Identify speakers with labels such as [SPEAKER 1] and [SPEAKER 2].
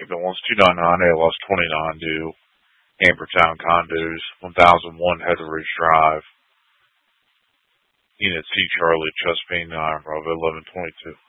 [SPEAKER 1] Washington 1299, ALS 29 due, Ambertown condos, 1001 Heather Ridge Drive, Unit C Charlie, Chesapeake 9, Bravo 1122.